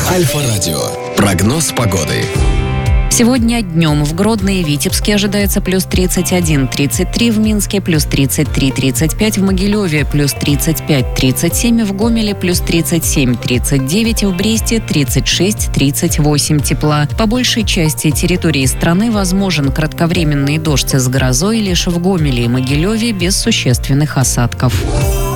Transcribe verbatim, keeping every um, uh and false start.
Альфа-радио. Прогноз погоды. Сегодня днем в Гродно и Витебске ожидается плюс тридцать один - тридцать три, в Минске плюс тридцать три - тридцать пять, в Могилеве плюс тридцать пять - тридцать семь, в Гомеле плюс тридцать семь - тридцать девять, в Бресте тридцать шесть - тридцать восемь тепла. По большей части территории страны возможен кратковременный дождь с грозой, лишь в Гомеле и Могилеве без существенных осадков.